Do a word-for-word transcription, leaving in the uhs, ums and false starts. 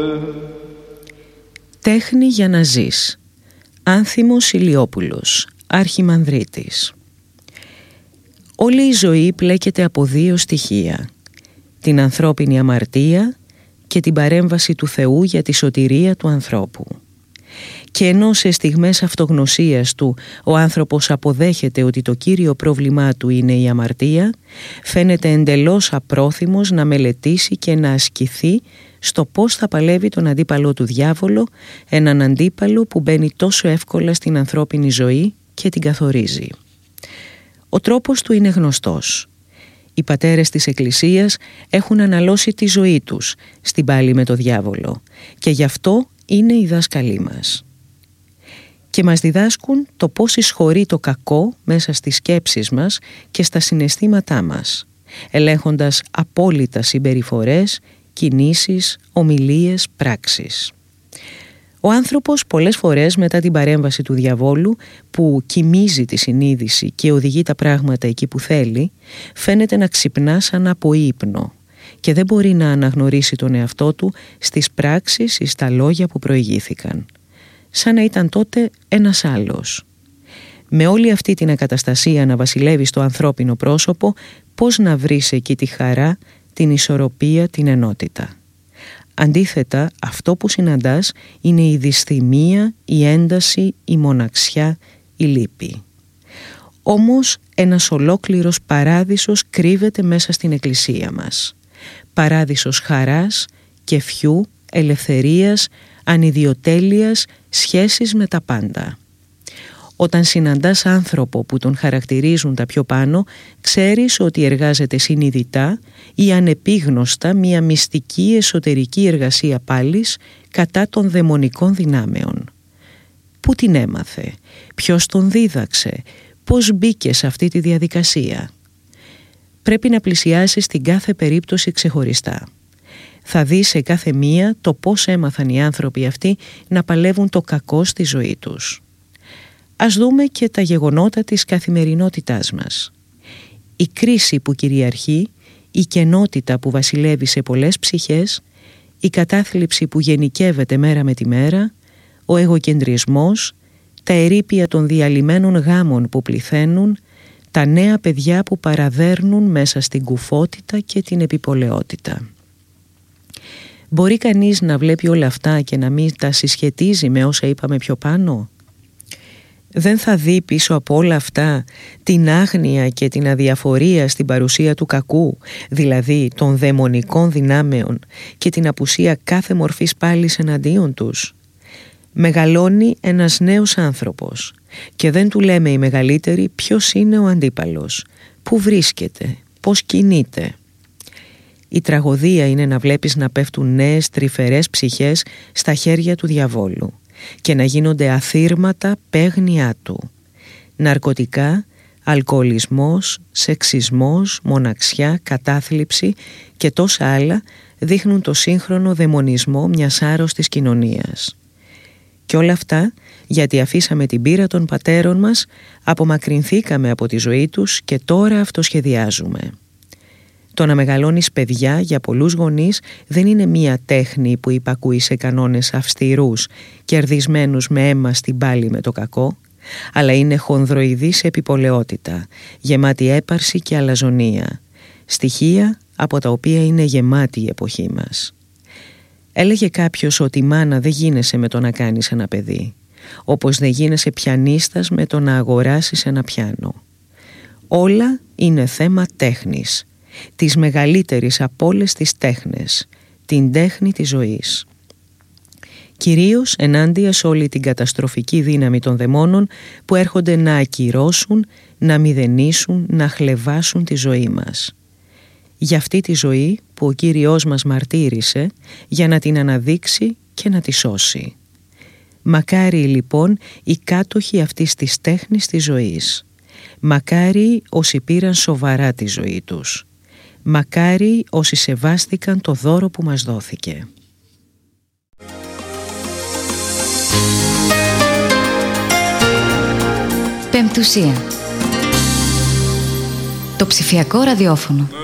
Τέχνη για να ζεις. Άνθιμος Ηλιόπουλος, Αρχιμανδρίτης. Όλη η ζωή πλέκεται από δύο στοιχεία: την ανθρώπινη αμαρτία και την παρέμβαση του Θεού για τη σωτηρία του ανθρώπου. Και ενώ σε στιγμές αυτογνωσίας του ο άνθρωπος αποδέχεται ότι το κύριο πρόβλημά του είναι η αμαρτία, φαίνεται εντελώς απρόθυμος να μελετήσει και να ασκηθεί στο πώς θα παλεύει τον αντίπαλο του διάβολο, έναν αντίπαλο που μπαίνει τόσο εύκολα στην ανθρώπινη ζωή και την καθορίζει. Ο τρόπος του είναι γνωστός. Οι πατέρες της Εκκλησίας έχουν αναλώσει τη ζωή τους στην πάλη με το διάβολο και γι' αυτό είναι οι δάσκαλοι μας. Και μας διδάσκουν το πώς εισχωρεί το κακό μέσα στις σκέψεις μας και στα συναισθήματά μας, ελέγχοντας απόλυτα συμπεριφορές, κινήσεις, ομιλίες, πράξεις. Ο άνθρωπος πολλές φορές μετά την παρέμβαση του διαβόλου, που κοιμίζει τη συνείδηση και οδηγεί τα πράγματα εκεί που θέλει, φαίνεται να ξυπνά σαν από ύπνο και δεν μπορεί να αναγνωρίσει τον εαυτό του στις πράξεις ή στα λόγια που προηγήθηκαν, σαν να ήταν τότε ένας άλλος. Με όλη αυτή την ακαταστασία να βασιλεύει στο ανθρώπινο πρόσωπο, πώς να βρεις εκεί τη χαρά, την ισορροπία, την ενότητα? Αντίθετα, αυτό που συναντάς είναι η δυσθυμία, η ένταση, η μοναξιά, η λύπη. Όμως ένας ολόκληρος παράδεισος κρύβεται μέσα στην Εκκλησία μας. Παράδεισος χαράς, κεφιού, ελευθερίας, ανιδιοτέλειας, σχέσεις με τα πάντα. Όταν συναντάς άνθρωπο που τον χαρακτηρίζουν τα πιο πάνω, ξέρεις ότι εργάζεται συνειδητά ή ανεπίγνωστα μια μυστική εσωτερική εργασία πάλης κατά των δαιμονικών δυνάμεων. Πού την έμαθε, ποιος τον δίδαξε, πώς μπήκε σε αυτή τη διαδικασία? Πρέπει να πλησιάσεις την κάθε περίπτωση ξεχωριστά. Θα δεις σε κάθε μία το πώς έμαθαν οι άνθρωποι αυτοί να παλεύουν το κακό στη ζωή τους. Ας δούμε και τα γεγονότα της καθημερινότητάς μας. Η κρίση που κυριαρχεί, η κενότητα που βασιλεύει σε πολλές ψυχές, η κατάθλιψη που γενικεύεται μέρα με τη μέρα, ο εγωκεντρισμός, τα ερείπια των διαλυμένων γάμων που πληθαίνουν, τα νέα παιδιά που παραδέρνουν μέσα στην κουφότητα και την επιπολαιότητα. Μπορεί κανείς να βλέπει όλα αυτά και να μην τα συσχετίζει με όσα είπαμε πιο πάνω? Δεν θα δει πίσω από όλα αυτά την άγνοια και την αδιαφορία στην παρουσία του κακού, δηλαδή των δαιμονικών δυνάμεων, και την απουσία κάθε μορφής πάλης εναντίον τους? Μεγαλώνει ένας νέος άνθρωπος και δεν του λέμε οι μεγαλύτεροι ποιος είναι ο αντίπαλος, πού βρίσκεται, πώς κινείται. Η τραγωδία είναι να βλέπεις να πέφτουν νέες τρυφερές ψυχές στα χέρια του διαβόλου και να γίνονται αθήρματα παίγνιά του. Ναρκωτικά, αλκοολισμός, σεξισμός, μοναξιά, κατάθλιψη και τόσα άλλα δείχνουν το σύγχρονο δαιμονισμό μιας άρρωστης κοινωνίας. Και όλα αυτά γιατί αφήσαμε την πείρα των πατέρων μας, απομακρυνθήκαμε από τη ζωή τους και τώρα αυτοσχεδιάζουμε. Το να μεγαλώνεις παιδιά για πολλούς γονείς δεν είναι μία τέχνη που υπακούει σε κανόνες αυστηρούς, κερδισμένους με αίμα στην πάλη με το κακό, αλλά είναι χονδροειδής επιπολαιότητα, γεμάτη έπαρση και αλαζονία, στοιχεία από τα οποία είναι γεμάτη η εποχή μας. Έλεγε κάποιος ότι η μάνα δεν γίνεσαι με το να κάνεις ένα παιδί, όπως δεν γίνεσαι πιανίστας με το να αγοράσεις ένα πιάνο. Όλα είναι θέμα τέχνης, της μεγαλύτερης από όλες τις τέχνες, την τέχνη της ζωής. Κυρίως ενάντια σε όλη την καταστροφική δύναμη των δαιμόνων που έρχονται να ακυρώσουν, να μηδενίσουν, να χλευάσουν τη ζωή μας. Για αυτή τη ζωή που ο Κύριος μας μαρτύρησε για να την αναδείξει και να τη σώσει. Μακάρι λοιπόν οι κάτοχοι αυτής της τέχνης της ζωής. Μακάρι όσοι πήραν σοβαρά τη ζωή τους. Μακάρι όσοι σεβάστηκαν το δώρο που μας δόθηκε. Πεμπτουσία. Το ψηφιακό ραδιόφωνο.